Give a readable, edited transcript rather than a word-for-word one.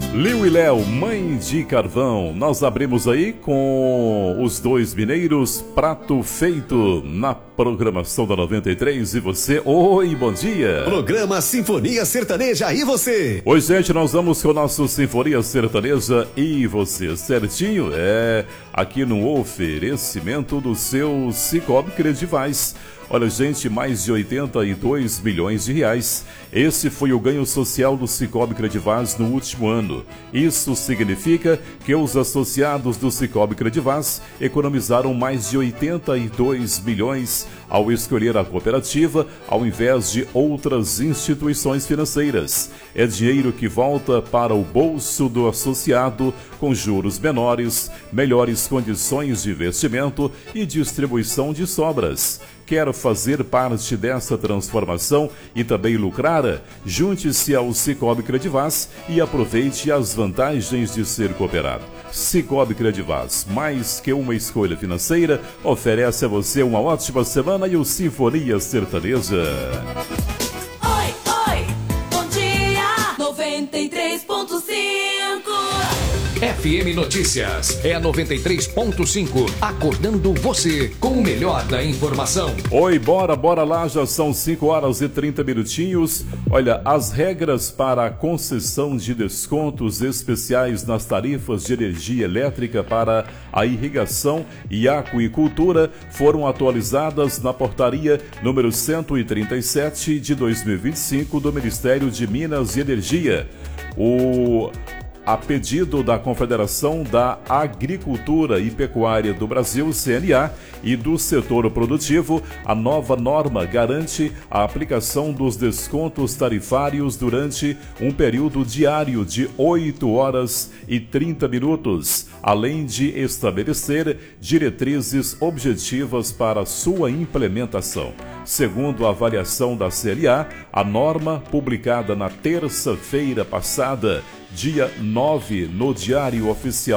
Liu e Léo, Mãe de Carvão. Nós abrimos aí com os dois mineiros, Prato Feito, na programação da 93. E você, oi, bom dia. Programa Sinfonia Sertaneja e você. Oi, gente, nós vamos com o nosso Sinfonia Sertaneja e você, certinho? Aqui no oferecimento do seu Cicobi Credivaz. Olha, gente, mais de 82 milhões de reais. Esse foi o ganho social do Cicobi Credivaz no último ano. Isso significa que os associados do Cicobi Credivaz economizaram mais de 82 milhões ao escolher a cooperativa ao invés de outras instituições financeiras. É dinheiro que volta para o bolso do associado com juros menores, melhores condições de investimento e distribuição de sobras. Quer fazer parte dessa transformação e também lucrar? Junte-se ao Cicobi Credivaz e aproveite as vantagens de ser cooperado. Cicobi Credivaz, mais que uma escolha financeira, oferece a você uma ótima semana e o Sinfonia Sertaneja. Oi, oi, bom dia, 93.5. FM Notícias é a 93.5, acordando você com o melhor da informação. Oi, bora lá, já são 5 horas e 30 minutinhos. Olha, as regras para a concessão de descontos especiais nas tarifas de energia elétrica para a irrigação e aquicultura foram atualizadas na portaria número 137 de 2025 do Ministério de Minas e Energia. A pedido da Confederação da Agricultura e Pecuária do Brasil, CNA, e do setor produtivo, a nova norma garante a aplicação dos descontos tarifários durante um período diário de 8 horas e 30 minutos, além de estabelecer diretrizes objetivas para sua implementação. Segundo a avaliação da CNA, a norma, publicada na terça-feira passada, dia 9, no Diário Oficial